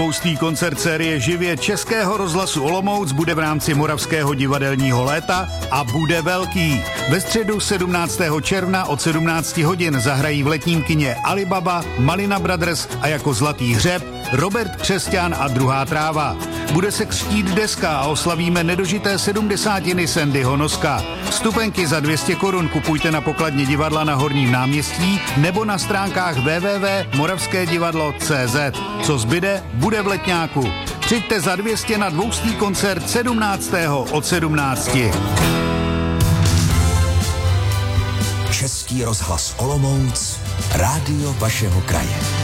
Dvoustý koncert série živě Českého rozhlasu Olomouc bude v rámci Moravského divadelního léta a bude velký. Ve středu 17. června od 17 hodin zahrají v letním kině Alibaba, Malina Brothers a jako zlatý hřeb Robert Křesťan a Druhá tráva. Bude se křtít deska a oslavíme nedožité 70. Sandyho Noska. Vstupenky za 200 korun kupujte na pokladně divadla na Horním náměstí nebo na stránkách www.moravskedivadlo.cz. Co zbyde, bude v Letňáku. Přijďte za 200 na dvoustý koncert 17. od 17. Český rozhlas Olomouc, rádio vašeho kraje.